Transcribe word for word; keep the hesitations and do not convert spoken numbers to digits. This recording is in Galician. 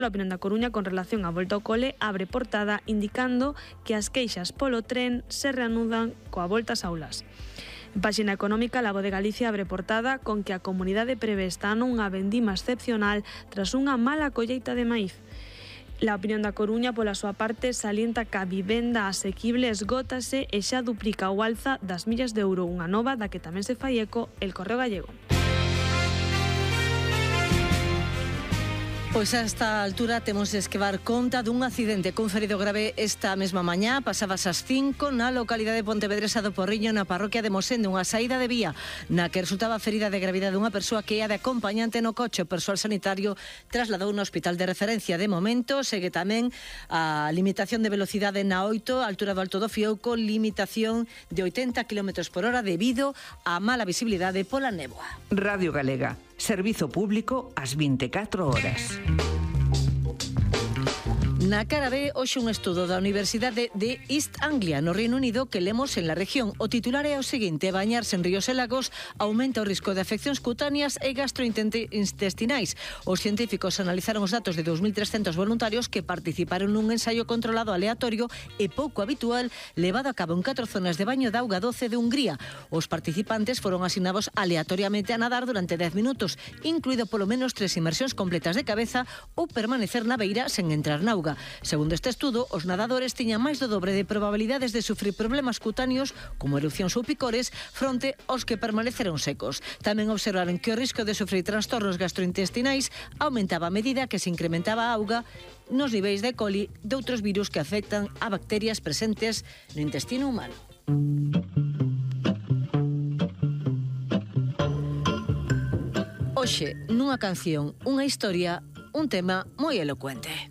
A Opinión da Coruña con relación á volta ao cole abre portada indicando que as queixas polo tren se reanudan coa volta ás aulas. En páxina económica, La Voz de Galicia abre portada con que a comunidade prevé este ano unha vendima excepcional tras unha mala colleita de maíz. La Opinión da Coruña, pola súa parte, salienta que a vivenda asequible esgótase e xa duplica o alza das millas de euro, unha nova da que tamén se fai eco El Correo Gallego. Pois a esta altura temos de esquevar conta dun accidente cun ferido grave esta mesma mañá, pasabas as cinco na localidade pontevedresa do Porriño, na parroquia de Mosende, unha saída de vía na que resultaba ferida de gravidade unha persoa que ia de acompañante no coche. O persoal sanitario trasladou no hospital de referencia. De momento segue tamén a limitación de velocidade na oito, altura do Alto do Fiouco, limitación de oitenta kilómetros por hora debido á mala visibilidade pola néboa. Radio Galega, servizo público ás vinte e catro horas. Na cara B, hoxe un estudo da Universidade de East Anglia, no Reino Unido, que lemos en la región. O titular é o seguinte: bañarse en ríos e lagos aumenta o risco de afeccións cutáneas e gastrointestinais. Os científicos analizaron os datos de dous mil trescentos voluntarios que participaron nun ensaio controlado aleatorio e pouco habitual levado a cabo en catro zonas de baño de auga doce de Hungría. Os participantes foron asignados aleatoriamente a nadar durante dez minutos, incluído polo menos tres inmersións completas de cabeza ou permanecer na beira sen entrar na auga. Segundo este estudo, os nadadores tiñan máis do dobre de probabilidades de sufrir problemas cutáneos como erupcións ou picores fronte aos que permaneceron secos. Tamén observaron que o risco de sufrir trastornos gastrointestinais aumentaba a medida que se incrementaba a auga nos niveis de E. coli de outros virus que afectan a bacterias presentes no intestino humano. Hoxe, nunha canción, unha historia, un tema moi elocuente.